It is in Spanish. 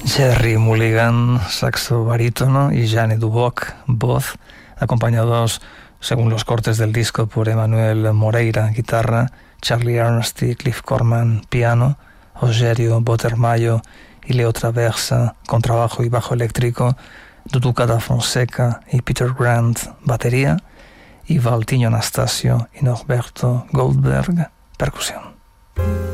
Jerry Mulligan, saxo barítono, y Janne Duboc, voz, acompañados, según los cortes del disco, por Emanuel Moreira, guitarra, Charlie Ernst y Cliff Corman, piano, Rogerio Bottermaio y Leo Traversa, contrabajo y bajo eléctrico, Duduca da Fonseca y Peter Grant, batería, y Valtinho Anastasio y Norberto Goldberg, percusión.